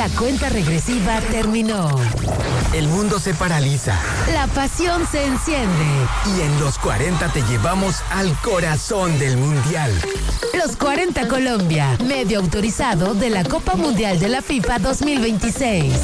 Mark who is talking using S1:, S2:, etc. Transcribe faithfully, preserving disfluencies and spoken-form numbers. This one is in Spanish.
S1: La cuenta regresiva terminó.
S2: El mundo se paraliza.
S1: La pasión se enciende.
S2: Y en los cuarenta te llevamos al corazón del Mundial.
S1: Los cuarenta Colombia, medio autorizado de la Copa Mundial de la FIFA dos mil veintiséis.